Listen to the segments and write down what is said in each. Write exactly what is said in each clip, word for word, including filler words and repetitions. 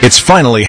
It's finally...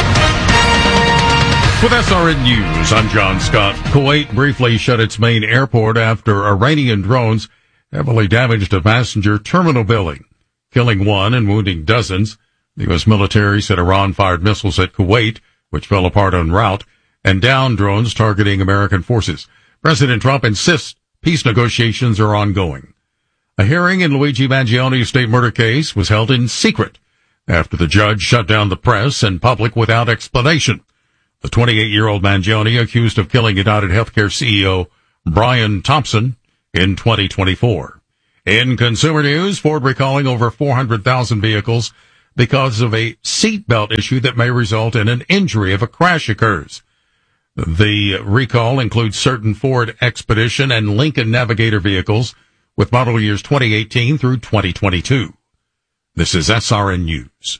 With S R N News, I'm John Scott. Kuwait briefly shut its main airport after Iranian drones heavily damaged a passenger terminal building, killing one and wounding dozens. The U S military said Iran fired missiles at Kuwait, which fell apart en route, and downed drones targeting American forces. President Trump insists peace negotiations are ongoing. A hearing in Luigi Mangioni's state murder case was held in secret after the judge shut down the press and public without explanation. The twenty-eight-year-old Mangione accused of killing United Healthcare C E O Brian Thompson in twenty twenty-four. In consumer news, Ford recalling over four hundred thousand vehicles because of a seatbelt issue that may result in an injury if a crash occurs. The recall includes certain Ford Expedition and Lincoln Navigator vehicles with model years twenty eighteen through twenty twenty-two. This is S R N News.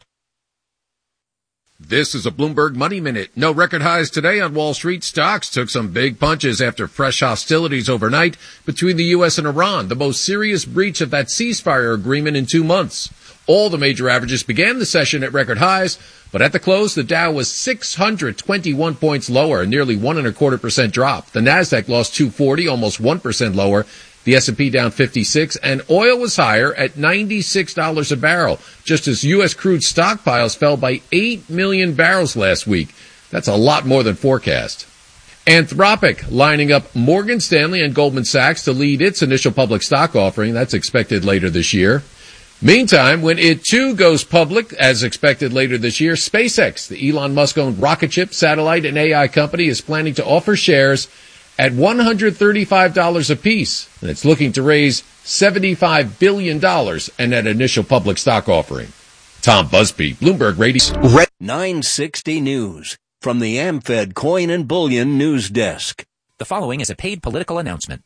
This is a Bloomberg Money Minute. No record highs today on Wall Street. Stocks took some big punches after fresh hostilities overnight between the U S and Iran, the most serious breach of that ceasefire agreement in two months. All the major averages began the session at record highs, but at the close, the Dow was six hundred twenty-one points lower, nearly one and a quarter percent drop. The Nasdaq lost two forty, almost one percent lower. The S and P down fifty-six, and oil was higher at ninety-six dollars a barrel, just as U S crude stockpiles fell by eight million barrels last week. That's a lot more than forecast. Anthropic lining up Morgan Stanley and Goldman Sachs to lead its initial public stock offering. That's expected later this year. Meantime, when it too goes public, as expected later this year, SpaceX, the Elon Musk-owned rocket ship, satellite, and A I company, is planning to offer shares at one hundred thirty-five dollars apiece, and it's looking to raise seventy-five billion dollars in that initial public stock offering. Tom Busby, Bloomberg Radio. nine sixty News, from the AmFed Coin and Bullion News Desk. The following is a paid political announcement.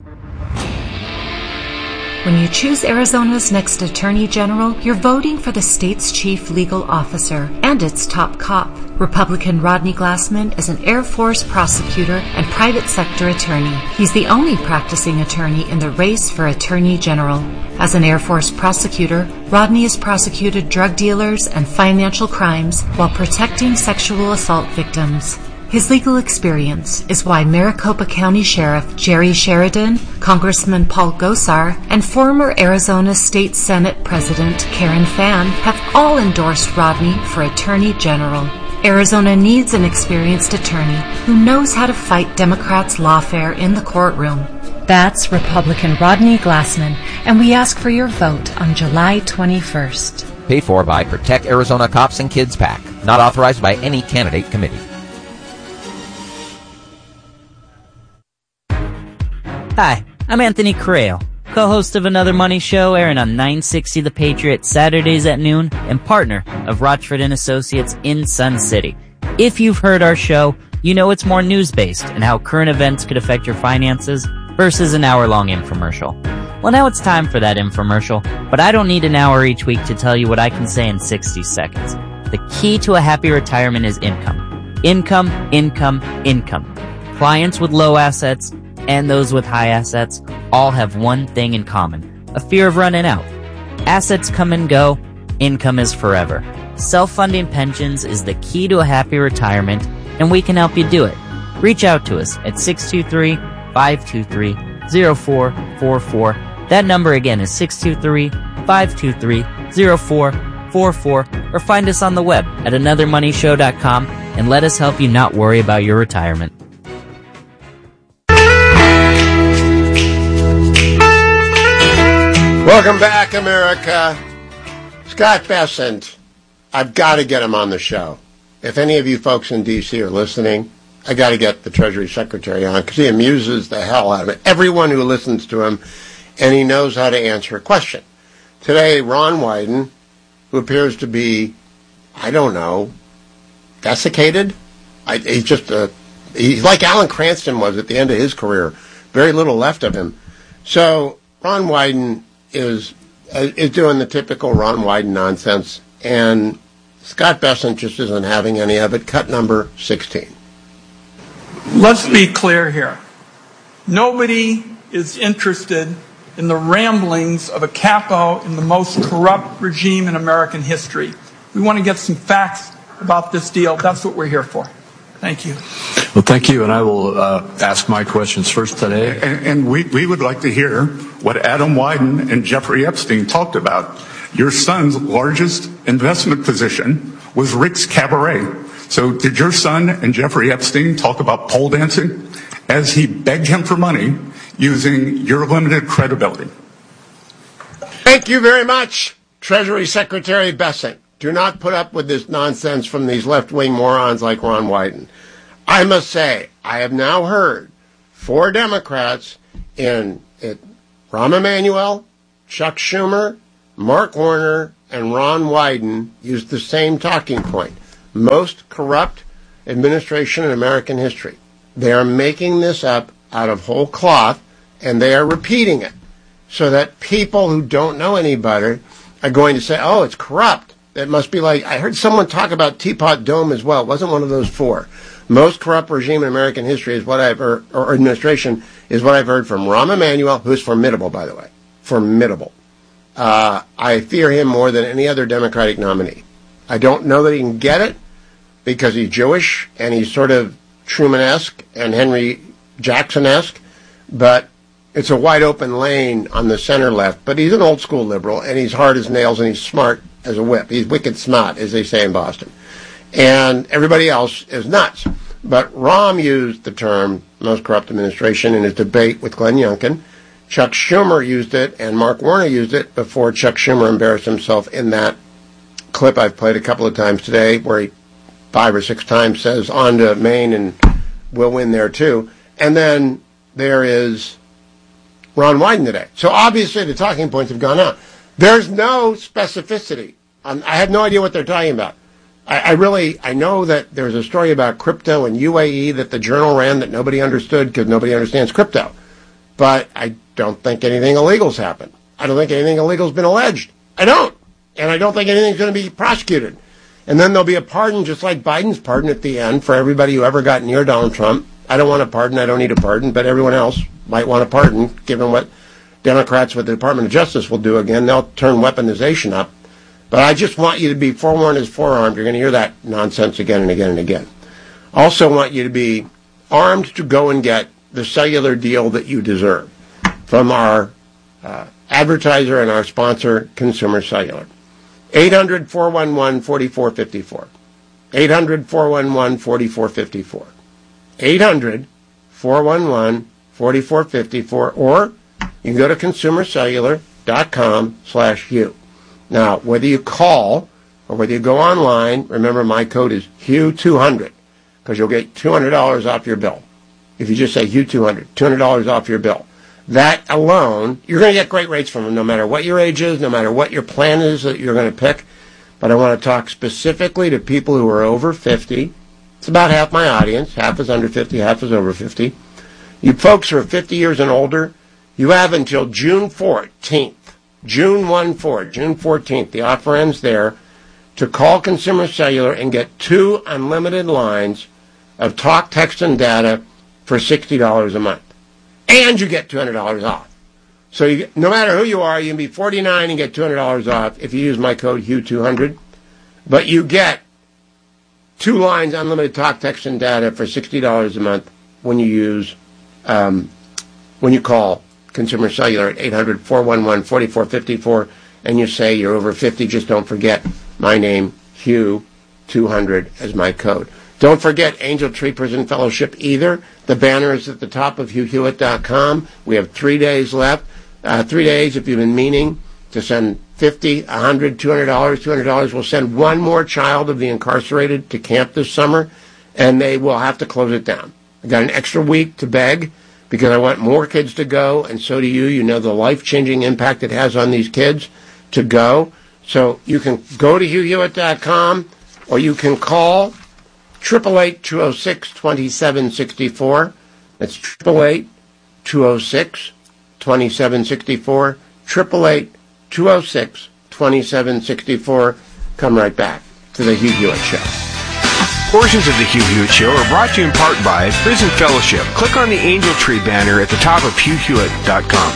When you choose Arizona's next Attorney General, you're voting for the state's chief legal officer and its top cop. Republican Rodney Glassman is an Air Force prosecutor and private sector attorney. He's the only practicing attorney in the race for Attorney General. As an Air Force prosecutor, Rodney has prosecuted drug dealers and financial crimes while protecting sexual assault victims. His legal experience is why Maricopa County Sheriff Jerry Sheridan, Congressman Paul Gosar, and former Arizona State Senate President Karen Fann have all endorsed Rodney for Attorney General. Arizona needs an experienced attorney who knows how to fight Democrats' lawfare in the courtroom. That's Republican Rodney Glassman, and we ask for your vote on July twenty-first. Paid for by Protect Arizona Cops and Kids PAC. Not authorized by any candidate committee. Hi, I'm Anthony Correo, co-host of Another Money Show, airing on nine sixty The Patriot Saturdays at noon, and partner of Rochford and Associates in Sun City. If you've heard our show, you know it's more news-based and how current events could affect your finances versus an hour-long infomercial. Well, now it's time for that infomercial, but I don't need an hour each week to tell you what I can say in sixty seconds. The key to a happy retirement is income. Income, income, income. Clients with low assets and those with high assets all have one thing in common: a fear of running out. Assets come and go, income is forever. Self-funding pensions is the key to a happy retirement, and we can help you do it. Reach out to us at six two three, five two three, zero four four four. That number again is six two three, five two three, zero four four four, or find us on the web at another money show dot com and let us help you not worry about your retirement. Welcome back, America. Scott Bessent. I've got to get him on the show. If any of you folks in D C are listening, I got to get the Treasury Secretary on because he amuses the hell out of it. Everyone who listens to him, and he knows how to answer a question. Today, Ron Wyden, who appears to be, I don't know, desiccated. I, he's just a, he's like Alan Cranston was at the end of his career. Very little left of him. So Ron Wyden is uh, is doing the typical Ron Wyden nonsense, and Scott Bessent just isn't having any of it. Cut number sixteen. Let's be clear here. Nobody is interested in the ramblings of a capo in the most corrupt regime in American history. We want to get some facts about this deal. That's what we're here for. Thank you. Well, thank you, and I will uh, ask my questions first today. And, and we, we would like to hear what Adam Wyden and Jeffrey Epstein talked about. Your son's largest investment position was Rick's Cabaret. So did your son and Jeffrey Epstein talk about pole dancing as he begged him for money using your limited credibility? Thank you very much, Treasury Secretary Bessent. Do not put up with this nonsense from these left-wing morons like Ron Wyden. I must say, I have now heard four Democrats in it, Rahm Emanuel, Chuck Schumer, Mark Warner, and Ron Wyden use the same talking point. Most corrupt administration in American history. They are making this up out of whole cloth, and they are repeating it so that people who don't know any better are going to say, oh, it's corrupt. It must be like, I heard someone talk about Teapot Dome as well. It wasn't one of those four. Most corrupt regime in American history is what I've heard, or administration is what I've heard from Rahm Emanuel, who's formidable, by the way. Formidable. Uh, I fear him more than any other Democratic nominee. I don't know that he can get it because he's Jewish and he's sort of Truman-esque and Henry Jackson-esque, but it's a wide open lane on the center left. But he's an old school liberal and he's hard as nails and he's smart as a whip. He's wicked smart, as they say in Boston. And everybody else is nuts. But Rahm used the term most corrupt administration in his debate with Glenn Youngkin. Chuck Schumer used it, and Mark Warner used it before Chuck Schumer embarrassed himself in that clip I've played a couple of times today, where he five or six times says, on to Maine, and we'll win there too. And then there is Ron Wyden today. So obviously the talking points have gone out. There's no specificity. Um, I have no idea what they're talking about. I, I really, I know that there's a story about crypto and U A E that the Journal ran that nobody understood because nobody understands crypto. But I don't think anything illegal's happened. I don't think anything illegal's been alleged. I don't. And I don't think anything's going to be prosecuted. And then there'll be a pardon, just like Biden's pardon at the end for everybody who ever got near Donald Trump. I don't want a pardon. I don't need a pardon. But everyone else might want a pardon, given what Democrats with the Department of Justice will do again. They'll turn weaponization up. But I just want you to be forewarned as forearmed. You're going to hear that nonsense again and again and again. I also want you to be armed to go and get the cellular deal that you deserve from our uh, advertiser and our sponsor, Consumer Cellular. eight hundred, four one one, four four five four. eight hundred, four one one, four four five four. eight hundred, four one one, four four five four. Or you can go to consumer cellular dot com slash you. Now, whether you call or whether you go online, remember my code is Hugh two hundred because you'll get two hundred dollars off your bill. If you just say Hugh two hundred, two hundred dollars off your bill. That alone, you're going to get great rates from them no matter what your age is, no matter what your plan is that you're going to pick. But I want to talk specifically to people who are over fifty. It's about half my audience. Half is under fifty, half is over fifty. You folks who are fifty years and older, you have until June fourteenth. June fourteenth, June fourteenth, the offer ends there, to call Consumer Cellular and get two unlimited lines of talk, text, and data for sixty dollars a month. And you get two hundred dollars off. So you, no matter who you are, you can be forty-nine and get two hundred dollars off if you use my code Hugh two hundred. But you get two lines, unlimited talk, text, and data for sixty dollars a month when you use, um, when you call Consumer Cellular at eight hundred, four one one, four four five four, and you say you're over fifty. Just don't forget my name, Hugh two hundred, as my code. Don't forget Angel Tree Prison Fellowship either. The banner is at the top of hugh hewitt dot com. We have three days left. Uh, three days if you've been meaning to send fifty, one hundred, two hundred dollars, two hundred dollars. We'll send one more child of the incarcerated to camp this summer, and they will have to close it down. I got an extra week to beg because I want more kids to go, and so do you. You know the life-changing impact it has on these kids to go. So you can go to hugh hewitt dot com, or you can call eight eight eight, two oh six, two seven six four. That's eight eight eight, two oh six, two seven six four. eight eight eight, two oh six, two seven six four. Come right back to the Hugh Hewitt Show. Portions of the Hugh Hewitt Show are brought to you in part by Prison Fellowship. Click on the Angel Tree banner at the top of hugh hewitt dot com.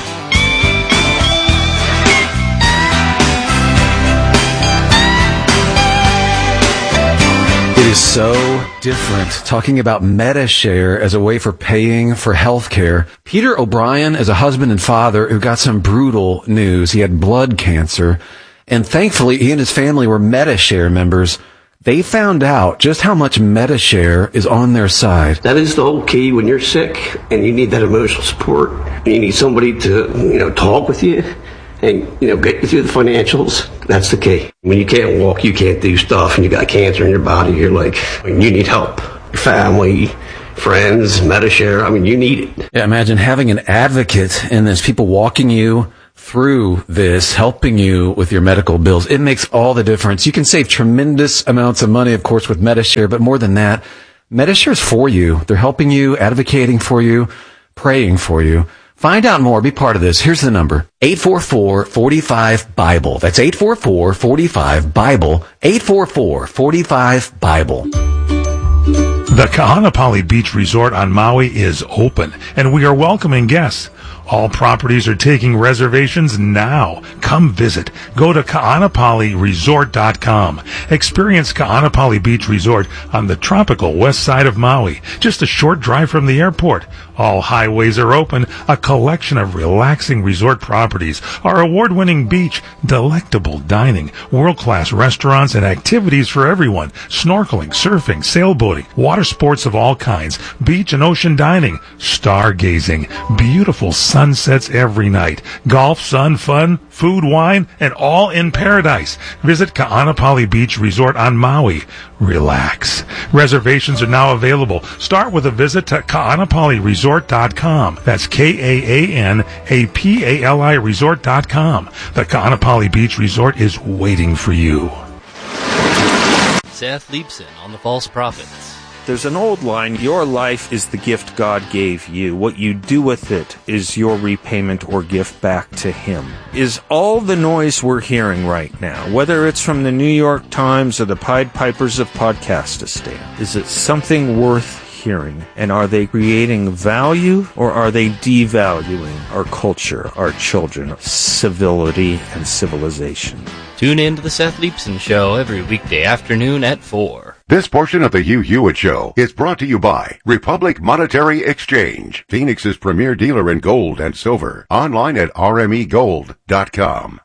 It is so different talking about MediShare as a way for paying for health care. Peter O'Brien is a husband and father who got some brutal news. He had blood cancer, and thankfully he and his family were MediShare members. They found out just how much MediShare is on their side. That is the whole key when you're sick and you need that emotional support. You need somebody to, you know, talk with you and, you know, get you through the financials. That's the key. When you can't walk, you can't do stuff, and you got cancer in your body, you're like, you need help. Your family, friends, MediShare, I mean, you need it. Yeah, imagine having an advocate in this, people walking you through this, helping you with your medical bills. It makes all the difference. You can save tremendous amounts of money, of course, with MediShare, but more than that, MediShare is for you. They're helping you, advocating for you, praying for you. Find out more. Be part of this. Here's the number. eight four four, four five, BIBLE. That's eight four four, four five, BIBLE. eight four four, four five, BIBLE. The Kahanapali Beach Resort on Maui is open, and we are welcoming guests. All properties are taking reservations now. Come visit. Go to kaanapali resort dot com. Experience Kaanapali Beach Resort on the tropical west side of Maui, just a short drive from the airport. All highways are open, a collection of relaxing resort properties, our award-winning beach, delectable dining, world-class restaurants, and activities for everyone. Snorkeling, surfing, sailboating, water sports of all kinds, beach and ocean dining, stargazing, beautiful sunsets every night, golf, sun, fun, food, wine, and all in paradise. Visit Kaanapali Beach Resort on Maui. Relax. Reservations are now available. Start with a visit to kaanapali resort dot com. That's K A A N A P A L I resort dot com. The Kaanapali Beach Resort is waiting for you. Seth Leibson on the False Prophets. There's an old line, your life is the gift God gave you. What you do with it is your repayment or gift back to Him. Is all the noise we're hearing right now, whether it's from the New York Times or the Pied Pipers of Podcastistan, is it something worth hearing? And are they creating value, or are they devaluing our culture, our children, civility, and civilization? Tune in to the Seth Leibson Show every weekday afternoon at four. This portion of the Hugh Hewitt Show is brought to you by Republic Monetary Exchange, Phoenix's premier dealer in gold and silver. Online at r m e gold dot com.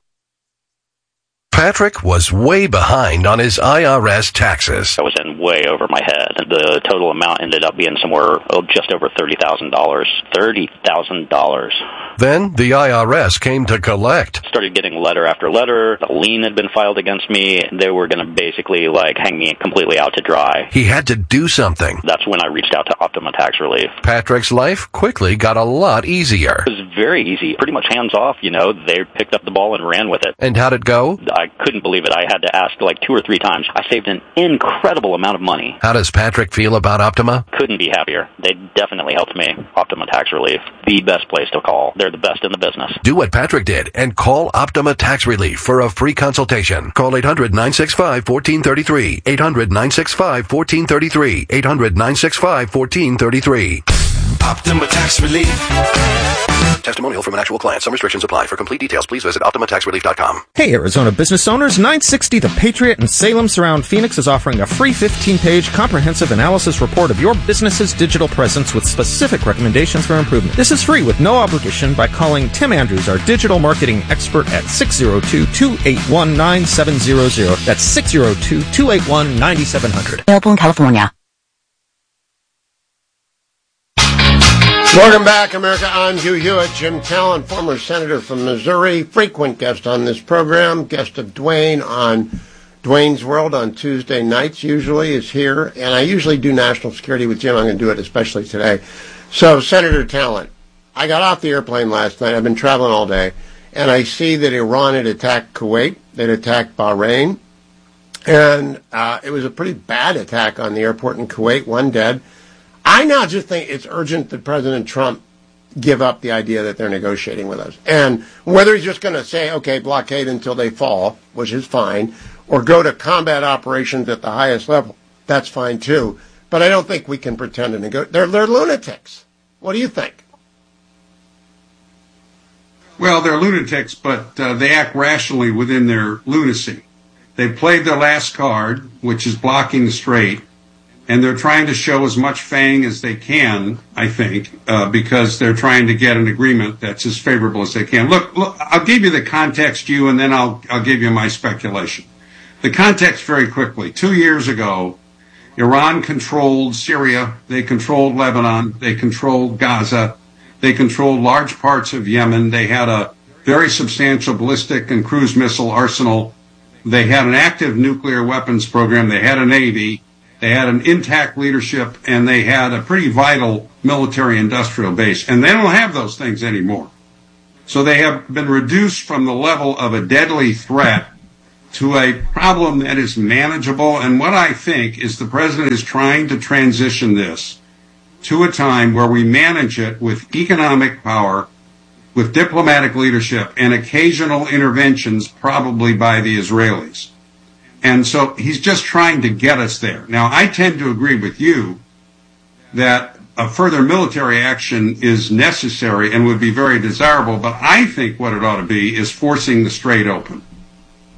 Patrick was way behind on his I R S taxes. I was in way over my head. The total amount ended up being somewhere oh, just over thirty thousand dollars. thirty thousand dollars. Then the I R S came to collect. Started getting letter after letter. A lien had been filed against me. They were going to basically like hang me completely out to dry. He had to do something. That's when I reached out to Optima Tax Relief. Patrick's life quickly got a lot easier. It was very easy. Pretty much hands off, you know. They picked up the ball and ran with it. And how'd it go? I couldn't believe it. I had to ask like two or three times. I saved an incredible amount of money. How does Patrick feel about Optima? Couldn't be happier. They definitely helped me. Optima Tax Relief, the best place to call. They're the best in the business. Do what Patrick did and call Optima Tax Relief for a free consultation. Call eight hundred, nine six five, one four three three. eight hundred, nine six five, one four three three. eight hundred, nine six five, one four three three. Optima Tax Relief. Testimonial from an actual client. Some restrictions apply. For complete details, please visit optima tax relief dot com. Hey, Arizona business owners. nine sixty The Patriot in Salem Surround Phoenix is offering a free fifteen-page comprehensive analysis report of your business's digital presence with specific recommendations for improvement. This is free with no obligation by calling Tim Andrews, our digital marketing expert, at six oh two, two eight one, nine seven zero zero. That's six oh two, two eight one, nine seven zero zero. Melbourne, California. Welcome back, America. I'm Hugh Hewitt. Jim Talent, former senator from Missouri, frequent guest on this program, guest of Dwayne on Dwayne's World on Tuesday nights usually, is here. And I usually do national security with Jim. I'm going to do it especially today. So, Senator Talent, I got off the airplane last night. I've been traveling all day. And I see that Iran had attacked Kuwait. They'd attacked Bahrain. And uh, it was a pretty bad attack on the airport in Kuwait, one dead. I now just think it's urgent that President Trump give up the idea that they're negotiating with us. And whether he's just going to say, okay, blockade until they fall, which is fine, or go to combat operations at the highest level, that's fine too. But I don't think we can pretend to negotiate. They're, they're lunatics. What do you think? Well, they're lunatics, but uh, they act rationally within their lunacy. They played their last card, which is blocking the strait. And they're trying to show as much fang as they can, I think, uh, because they're trying to get an agreement that's as favorable as they can. Look, look, I'll give you the context, you, and then I'll, I'll give you my speculation. The context very quickly. Two years ago, Iran controlled Syria, they controlled Lebanon, they controlled Gaza, they controlled large parts of Yemen. They had a very substantial ballistic and cruise missile arsenal. They had an active nuclear weapons program. They had a navy. They had an intact leadership, and they had a pretty vital military-industrial base. And they don't have those things anymore. So they have been reduced from the level of a deadly threat to a problem that is manageable. And what I think is the president is trying to transition this to a time where we manage it with economic power, with diplomatic leadership, and occasional interventions probably by the Israelis. And so he's just trying to get us there. Now, I tend to agree with you that a further military action is necessary and would be very desirable, but I think what it ought to be is forcing the Strait open.